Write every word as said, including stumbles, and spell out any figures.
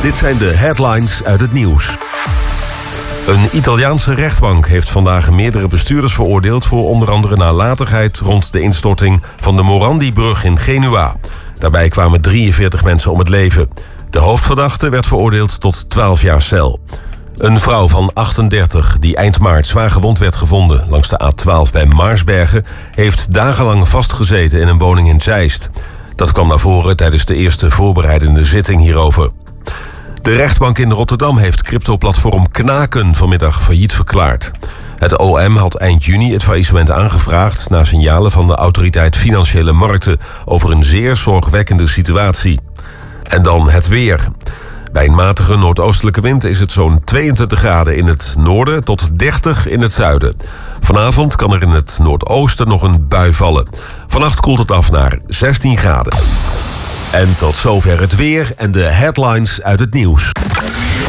Dit zijn de headlines uit het nieuws. Een Italiaanse rechtbank heeft vandaag meerdere bestuurders veroordeeld voor onder andere nalatigheid rond de instorting van de Morandi-brug in Genua. Daarbij kwamen drieënveertig mensen om het leven. De hoofdverdachte werd veroordeeld tot twaalf jaar cel. Een vrouw van achtendertig, die eind maart zwaar gewond werd gevonden langs de A twaalf bij Maarsbergen, heeft dagenlang vastgezeten in een woning in Zeist. Dat kwam naar voren tijdens de eerste voorbereidende zitting hierover. De rechtbank in Rotterdam heeft cryptoplatform Knaken vanmiddag failliet verklaard. Het O M had eind juni het faillissement aangevraagd na signalen van de Autoriteit Financiële Markten over een zeer zorgwekkende situatie. En dan het weer. Bij een matige noordoostelijke wind is het zo'n tweeëntwintig graden in het noorden tot dertig in het zuiden. Vanavond kan er in het noordoosten nog een bui vallen. Vannacht koelt het af naar zestien graden. En tot zover het weer en de headlines uit het nieuws.